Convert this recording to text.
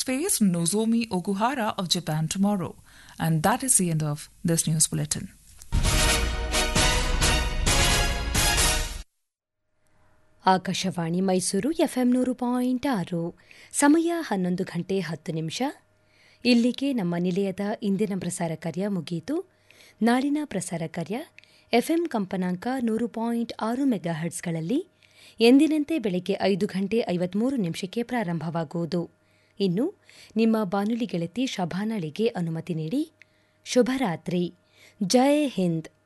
face Nozomi Okuhara of Japan tomorrow. And that is the end of this news bulletin. Akashvani Mysuru FM 100.6 ಸಮಯ 11:10 ಇಲ್ಲಿಗೆ ನಮ್ಮ ನಿಲಯದ ಇಂದಿನ ಪ್ರಸಾರ ಕಾರ್ಯ ಮುಗಿಯಿತು. ನಾಳಿನ ಪ್ರಸಾರ ಕಾರ್ಯ ಎಫ್ಎಂ ಕಂಪನಾಂಕ 100.6 ಮೆಗಾಹರ್ಟ್ಸ್ಗಳಲ್ಲಿ ಎಂದಿನಂತೆ ಬೆಳಗ್ಗೆ 5:53 ಪ್ರಾರಂಭವಾಗುವುದು. ಇನ್ನು ನಿಮ್ಮ ಬಾನುಲಿ ಗೆಳತಿ ಶಭಾನಾಳಿಗೆ ಅನುಮತಿ ನೀಡಿ ಶುಭರಾತ್ರಿ. ಜೈ ಹಿಂದ್.